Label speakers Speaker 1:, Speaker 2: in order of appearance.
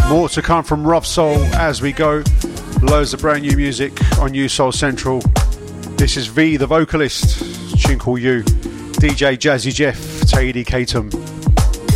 Speaker 1: More to come from Rough Soul as we go. Loads of brand new music on New Soul Central. This is V, the vocalist, tune called You. DJ Jazzy Jeff, Tady Katum.